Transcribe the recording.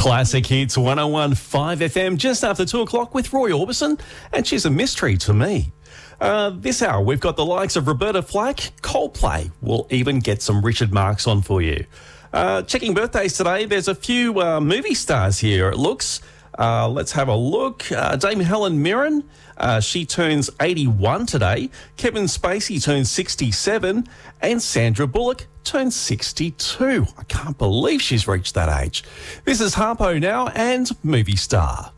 Classic Hits 101.5 FM just after 2 o'clock with Roy Orbison, and she's a mystery to me. This hour, we've got the likes of Roberta Flack, Coldplay. We'll even get some Richard Marx on for you. Checking birthdays today, there's a few movie stars here, it looks. Let's have a look. Dame Helen Mirren, she turns 81 today. Kevin Spacey turns 67. And Sandra Bullock turns 62. I can't believe she's reached that age. This is Harpo now and Movie Star.